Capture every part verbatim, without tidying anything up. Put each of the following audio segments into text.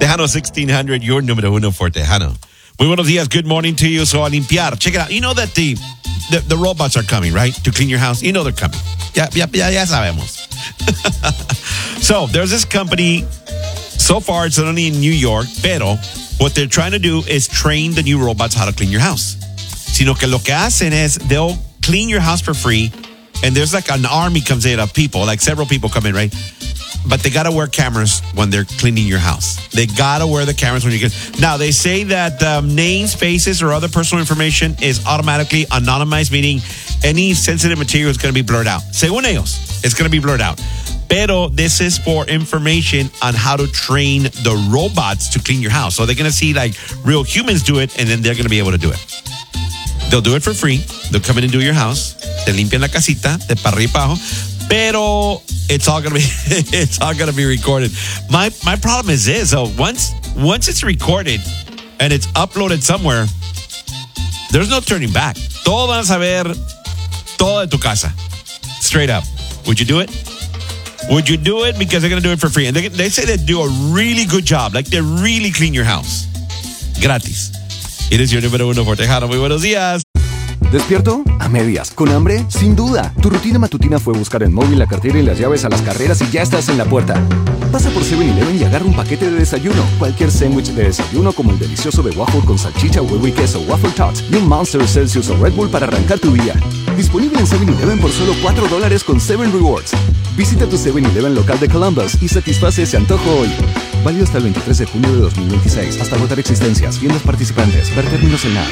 Tejano sixteen hundred, your número uno for Tejano. Muy buenos días, good morning to you. So, a limpiar. Check it out. You know that the, the, the robots are coming, right? To clean your house. You know they're coming. Ya, ya, ya, ya sabemos. So, there's this company. So far, it's only in New York, pero what they're trying to do is train the new robots how to clean your house. Sino que lo que hacen es they'll clean your house for free, and there's like an army comes in of people, like several people come in, right? But they got to wear cameras when they're cleaning your house. They got to wear the cameras when you get. Now, they say that um, names, faces, or other personal information is automatically anonymized, meaning any sensitive material is going to be blurred out. Según ellos, it's going to be blurred out. Pero this is for information on how to train the robots to clean your house. So they're going to see like real humans do it, and then they're going to be able to do it. They'll do it for free. They'll come in and do your house. Te limpian la casita, de para arriba y para abajo. Pero it's all gonna be it's all gonna be recorded. My my problem is this: so once once it's recorded and it's uploaded somewhere, there's no turning back. Todos van a saber todo de tu casa, straight up. Would you do it? Would you do it? Because they're gonna do it for free, and they they say they do a really good job. Like they really clean your house, gratis. It is your número uno for Tejano. Muy buenos días. ¿Despierto? ¿A medias? ¿Con hambre? Sin duda. Tu rutina matutina fue buscar el móvil, la cartera y las llaves a las carreras y ya estás en la puerta. Pasa por seven eleven y agarra un paquete de desayuno. Cualquier sándwich de desayuno como el delicioso de waffle con salchicha, huevo y queso, Waffle Tots y un Monster, Celsius o Red Bull para arrancar tu día. Disponible en seven eleven por solo cuatro dólares con seven Rewards. Visita tu seven eleven local de Columbus y satisface ese antojo hoy. Válido hasta el veintitrés de junio de dos mil veintiséis. Hasta agotar existencias. Tiendas participantes. Ver términos en la app.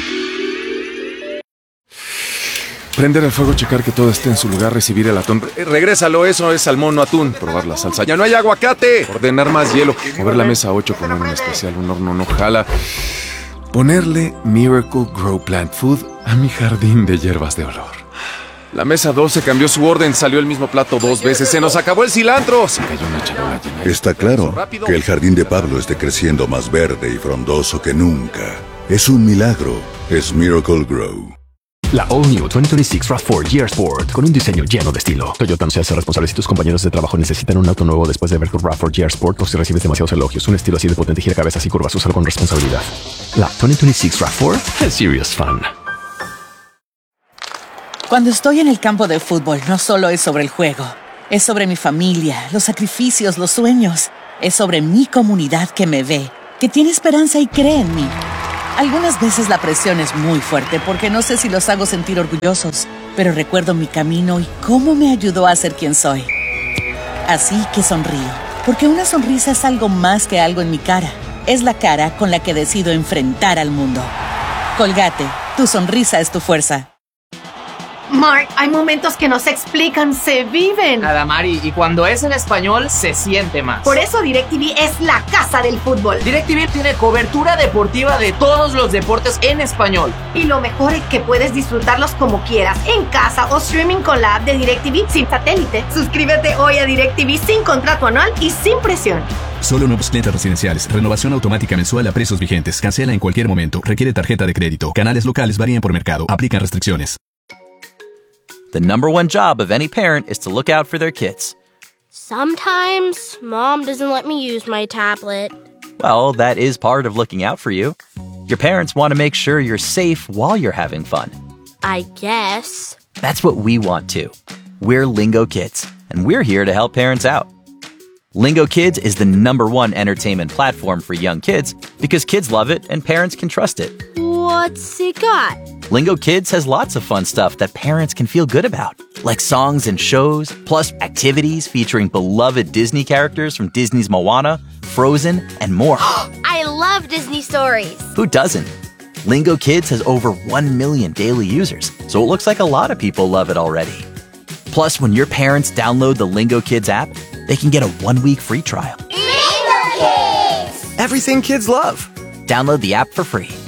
Prender el fuego, checar que todo esté en su lugar, recibir el atún. Eh, regrésalo, eso es salmón, no atún. Probar la salsa. ¡Ya no hay aguacate! Ordenar más hielo. Mover la mesa ocho con un especial, un horno no jala. Ponerle Miracle Grow Plant Food a mi jardín de hierbas de olor. La mesa doce cambió su orden, salió el mismo plato dos veces. ¡Se nos acabó el cilantro! Se cayó una charola llena. Está claro que el jardín de Pablo esté creciendo más verde y frondoso que nunca. Es un milagro. Es Miracle Grow. La All New twenty twenty-six RAV four G R Sport, con un diseño lleno de estilo. Toyota no se hace responsable si tus compañeros de trabajo necesitan un auto nuevo después de ver tu RAV four G R Sport o si recibes demasiados elogios. Un estilo así de potente gira cabezas y curvas, úsalo con responsabilidad. La twenty twenty-six RAV four es serious fun. Cuando estoy en el campo de fútbol, no solo es sobre el juego. Es sobre mi familia, los sacrificios, los sueños. Es sobre mi comunidad que me ve, que tiene esperanza y cree en mí. Algunas veces la presión es muy fuerte porque no sé si los hago sentir orgullosos, pero recuerdo mi camino y cómo me ayudó a ser quien soy. Así que sonrío, porque una sonrisa es algo más que algo en mi cara. Es la cara con la que decido enfrentar al mundo. Colgate, tu sonrisa es tu fuerza. Mark, hay momentos que no se explican, se viven. Adamari, y cuando es en español, se siente más. Por eso DirecTV es la casa del fútbol. DirecTV tiene cobertura deportiva de todos los deportes en español. Y lo mejor es que puedes disfrutarlos como quieras, en casa o streaming con la app de DirecTV sin satélite. Suscríbete hoy a DirecTV sin contrato anual y sin presión. Solo nuevos clientes residenciales. Renovación automática mensual a precios vigentes. Cancela en cualquier momento. Requiere tarjeta de crédito. Canales locales varían por mercado. Aplican restricciones. The number one job of any parent is to look out for their kids. Sometimes, Mom doesn't let me use my tablet. Well, that is part of looking out for you. Your parents want to make sure you're safe while you're having fun. I guess. That's what we want too. We're Lingo Kids, and we're here to help parents out. Lingo Kids is the number one entertainment platform for young kids because kids love it and parents can trust it. What's it got? Lingo Kids has lots of fun stuff that parents can feel good about, like songs and shows, plus activities featuring beloved Disney characters from Disney's Moana, Frozen, and more. I love Disney stories. Who doesn't? Lingo Kids has over one million daily users, so it looks like a lot of people love it already. Plus, when your parents download the Lingo Kids app, they can get a one-week free trial. Lingo Kids! Everything kids love. Download the app for free.